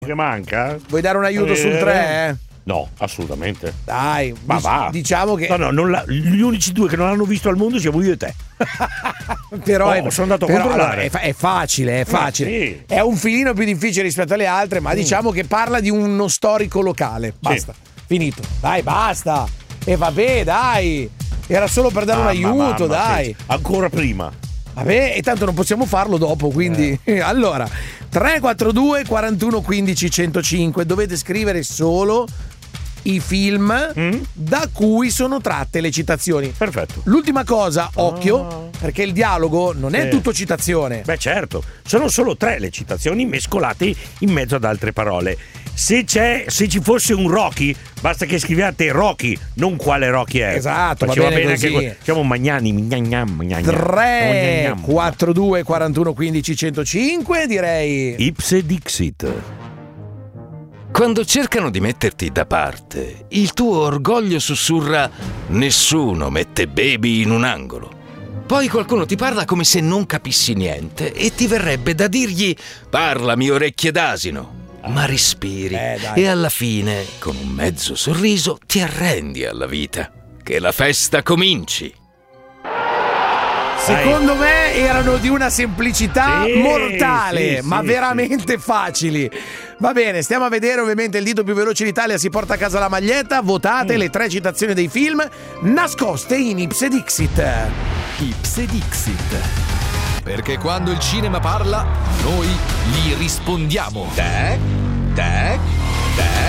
che manca? Vuoi dare un aiuto sul 3? No, assolutamente. Dai, Ma va. Diciamo che gli unici due che non hanno visto al mondo siamo io e te. però sono andato a controllare. Allora, è facile, Sì. È un filino più difficile rispetto alle altre, ma diciamo che parla di uno storico locale. Basta, finito. Dai, basta. E vabbè, dai. Era solo per dare un aiuto, dai. Sì. Ancora prima. Vabbè, e tanto non possiamo farlo dopo, quindi allora 342 41 15 105, dovete scrivere solo i film da cui sono tratte le citazioni. Perfetto. L'ultima cosa, occhio, perché il dialogo non è tutto citazione. Beh, certo, sono solo 3 le citazioni mescolate in mezzo ad altre parole. Se ci fosse un Rocky, basta che scriviate Rocky, non quale Rocky è. Esatto, faceva va bene così. Anche siamo Magnani. 3 42 41 15 105, direi Ipse Dixit. Quando cercano di metterti da parte, il tuo orgoglio sussurra: nessuno mette Baby in un angolo. Poi qualcuno ti parla come se non capissi niente e ti verrebbe da dirgli: parlami, orecchie d'asino. Ma respiri e alla fine, con un mezzo sorriso, ti arrendi alla vita. Che la festa cominci. Secondo me erano di una semplicità mortale, ma veramente facili. Va bene, stiamo a vedere ovviamente il dito più veloce d'Italia si porta a casa la maglietta. Votate le 3 citazioni dei film nascoste in Ipse Dixit. Ipse Dixit. Perché quando il cinema parla, noi gli rispondiamo. Tac, tac, tac.